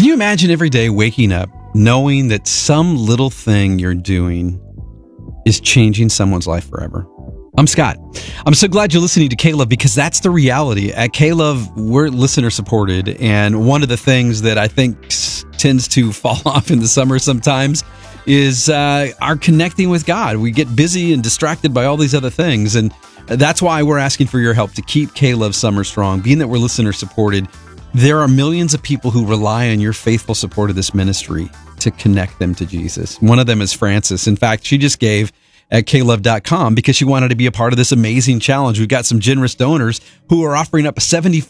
you imagine every day waking up knowing that some little thing you're doing is changing someone's life forever? I'm Scott. I'm so glad you're listening to K-Love, because that's the reality. At K-Love, we're listener supported, and one of the things that I think tends to fall off in the summer sometimes is our connecting with God. We get busy and distracted by all these other things, and that's why we're asking for your help to keep K-Love Summer strong. Being that we're listener supported, there are millions of people who rely on your faithful support of this ministry to connect them to Jesus. One of them is Frances. In fact, she just gave at klove.com because she wanted to be a part of this amazing challenge. We've got some generous donors who are offering up a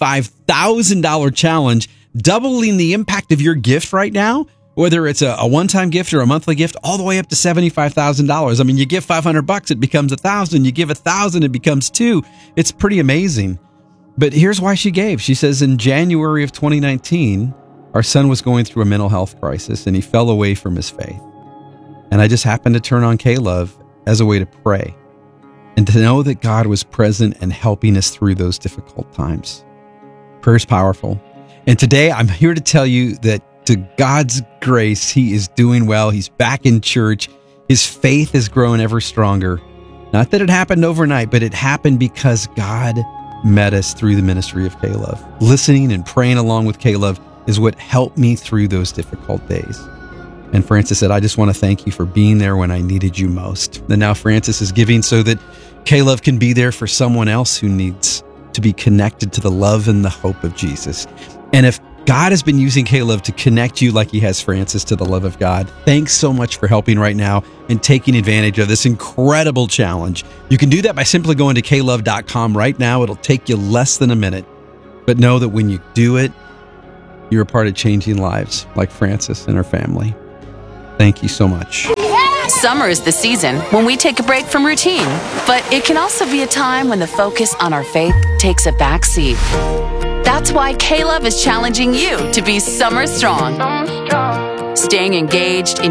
$75,000 challenge, doubling the impact of your gift right now, whether it's a one-time gift or a monthly gift, all the way up to $75,000. I mean, you give $500, it becomes $1,000. You give $1,000, it becomes $2,000. It's pretty amazing. But here's why she gave. She says, in January of 2019, our son was going through a mental health crisis and he fell away from his faith. And I just happened to turn on K-Love as a way to pray and to know that God was present and helping us through those difficult times. Prayer is powerful. And today I'm here to tell you that to God's grace, he is doing well. He's back in church. His faith is growing ever stronger. Not that it happened overnight, but it happened because God met us through the ministry of K-Love. Listening and praying along with K-Love is what helped me through those difficult days. And Frances said, I just want to thank you for being there when I needed you most. And now Frances is giving so that K-Love can be there for someone else who needs to be connected to the love and the hope of Jesus. And if God has been using K-Love to connect you like he has Frances to the love of God, thanks so much for helping right now and taking advantage of this incredible challenge. You can do that by simply going to klove.com right now. It'll take you less than a minute. But know that when you do it, you're a part of changing lives like Frances and her family. Thank you so much. Summer is the season when we take a break from routine, but it can also be a time when the focus on our faith takes a back seat. That's why K-Love is challenging you to be summer strong. Staying engaged in